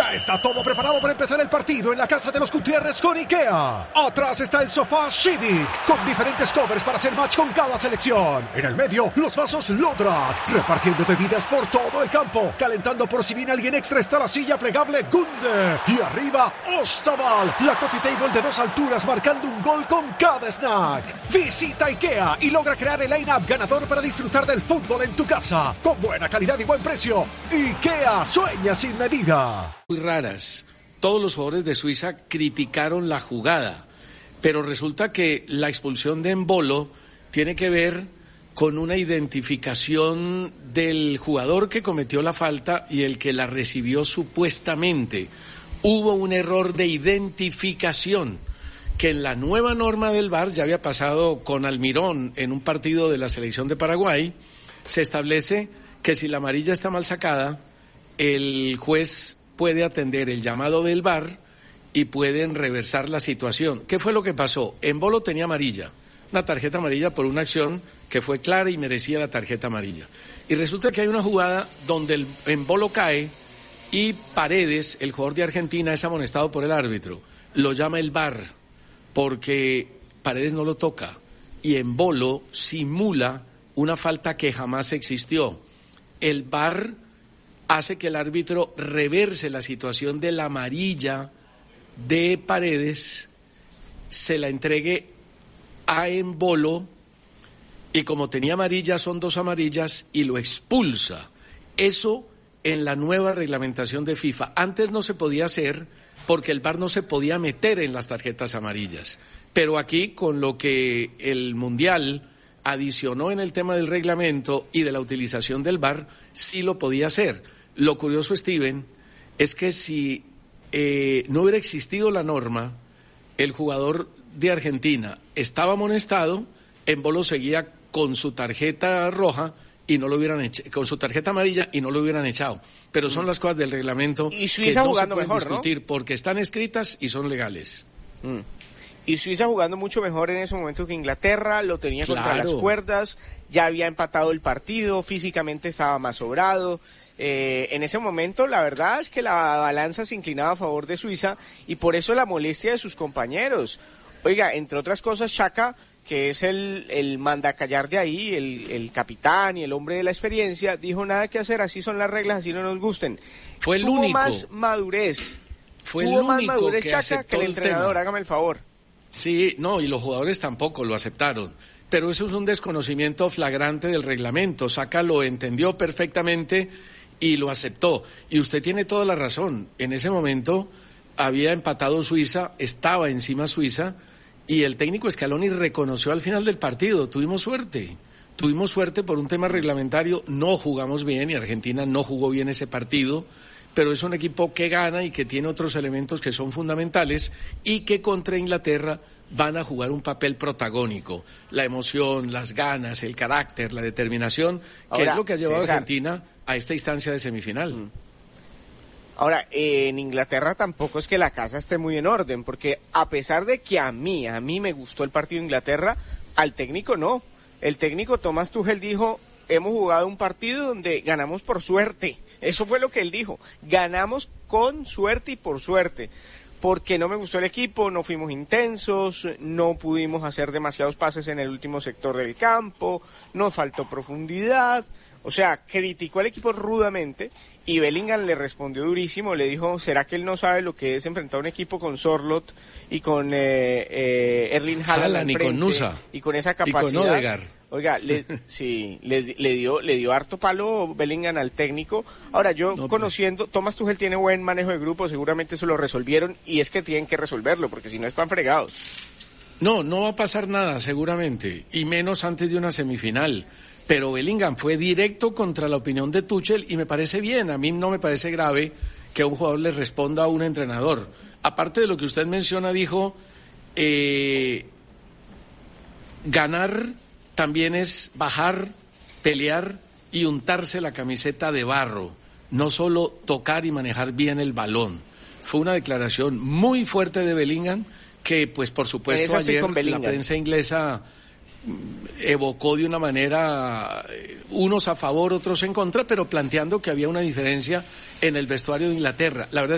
Ya está todo preparado para empezar el partido en la casa de los Gutiérrez con IKEA. Atrás está el sofá Civic, con diferentes covers para hacer match con cada selección. En el medio, los vasos Lodrat, repartiendo bebidas por todo el campo. Calentando por si viene alguien extra está la silla plegable Gunde. Y arriba, Ostaval, la coffee table de 2 alturas marcando un gol con cada snack. Visita IKEA y logra crear el line-up ganador para disfrutar del fútbol en tu casa. Con buena calidad y buen precio. IKEA, sueña sin medida. Muy raras. Todos los jugadores de Suiza criticaron la jugada, pero resulta que la expulsión de Embolo tiene que ver con una identificación del jugador que cometió la falta y el que la recibió supuestamente. Hubo un error de identificación que en la nueva norma del VAR, ya había pasado con Almirón en un partido de la selección de Paraguay, se establece que si la amarilla está mal sacada, el juez puede atender el llamado del VAR y pueden reversar la situación. ¿Qué fue lo que pasó? Embolo tenía amarilla, una tarjeta amarilla por una acción que fue clara y merecía la tarjeta amarilla. Y resulta que hay una jugada donde el Embolo cae y Paredes, el jugador de Argentina, es amonestado por el árbitro. Lo llama el VAR porque Paredes no lo toca y Embolo simula una falta que jamás existió. El VAR hace que el árbitro reverse la situación de la amarilla de Paredes, se la entregue a Embolo y como tenía amarilla son 2 amarillas y lo expulsa. Eso en la nueva reglamentación de FIFA. Antes no se podía hacer porque el VAR no se podía meter en las tarjetas amarillas. Pero aquí con lo que el Mundial adicionó en el tema del reglamento y de la utilización del VAR, sí lo podía hacer. Lo curioso, Steven, es que si no hubiera existido la norma, el jugador de Argentina estaba amonestado, Embolo seguía con su tarjeta roja y no lo hubieran con su tarjeta amarilla y no lo hubieran echado. Pero son las cosas del reglamento y Suiza que no jugando se pueden mejor, discutir, ¿no? porque están escritas y son legales. Y Suiza jugando mucho mejor en ese momento que Inglaterra, lo tenía contra Claro. las cuerdas, ya había empatado el partido, físicamente estaba más sobrado. En ese momento la verdad es que la balanza se inclinaba a favor de Suiza y por eso la molestia de sus compañeros. Oiga, entre otras cosas, Xhaka, que es el mandacallar de ahí, el capitán y el hombre de la experiencia, dijo nada que hacer, así son las reglas, así no nos gusten. Fue el Tuvo único. más madurez. Fue el Tuvo más único madurez que Xhaka aceptó que el el entrenador, tema. hágame el favor. Sí, no, y los jugadores tampoco lo aceptaron. Pero eso es un desconocimiento flagrante del reglamento. Saka lo entendió perfectamente y lo aceptó. Y usted tiene toda la razón. En ese momento había empatado Suiza, estaba encima Suiza, y el técnico Scaloni reconoció al final del partido, tuvimos suerte por un tema reglamentario, no jugamos bien y Argentina no jugó bien ese partido, pero es un equipo que gana y que tiene otros elementos que son fundamentales y que contra Inglaterra van a jugar un papel protagónico, la emoción, las ganas, el carácter, la determinación, que Ahora, es lo que ha llevado César, a Argentina a esta instancia de semifinal. Ahora, en Inglaterra tampoco es que la casa esté muy en orden, porque a pesar de que a mí me gustó el partido de Inglaterra, al técnico no. El técnico Thomas Tuchel dijo, hemos jugado un partido donde ganamos por suerte. Eso fue lo que él dijo, ganamos con suerte y por suerte. Porque no me gustó el equipo, no fuimos intensos, no pudimos hacer demasiados pases en el último sector del campo, nos faltó profundidad. O sea, criticó al equipo rudamente y Bellingham le respondió durísimo, le dijo, ¿será que él no sabe lo que es enfrentar un equipo con Sorloth y con Erling Haaland al y frente, con Nusa y con esa capacidad? y con Odegaard? Oiga, le dio harto palo Bellingham al técnico. Ahora, conociendo, Thomas Tuchel tiene buen manejo de grupo, seguramente eso lo resolvieron y es que tienen que resolverlo porque si no están fregados. No va a pasar nada seguramente, y menos antes de una semifinal. Pero Bellingham fue directo contra la opinión de Tuchel y me parece bien, a mí no me parece grave que un jugador le responda a un entrenador. Aparte de lo que usted menciona, dijo, ganar también es bajar, pelear y untarse la camiseta de barro, no solo tocar y manejar bien el balón. Fue una declaración muy fuerte de Bellingham que, pues por supuesto, ayer la prensa inglesa evocó de una manera, unos a favor, otros en contra, pero planteando que había una diferencia en el vestuario de Inglaterra. La verdad